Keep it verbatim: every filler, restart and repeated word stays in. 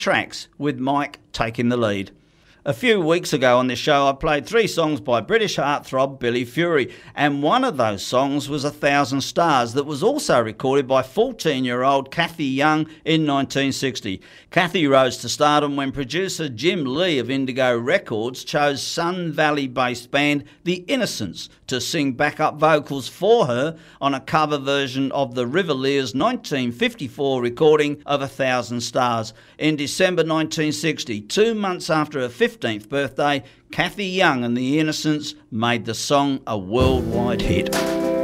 tracks, with Mike taking the lead. A few weeks ago on this show, I played three songs by British heartthrob Billy Fury, and one of those songs was A Thousand Stars that was also recorded by fourteen-year-old Cathy Young in nineteen sixty. Cathy rose to stardom when producer Jim Lee of Indigo Records chose Sun Valley-based band The Innocents to sing backup vocals for her on a cover version of the Rivaliers' nineteen fifty-four recording of A Thousand Stars. In December nineteen sixty, two months after her fifteenth birthday, Cathy Young and The Innocents made the song a worldwide hit.